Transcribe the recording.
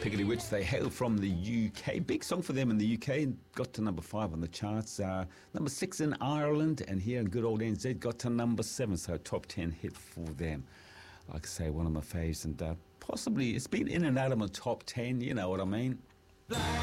Piggly Witch, they hail from the UK. Big song for them in the UK. Got to number 5 on the charts. Number 6 in Ireland, and here in good old NZ got to number 7. So top 10 hit for them. Like I say, one of my faves, and possibly it's been in and out of my top 10. You know what I mean.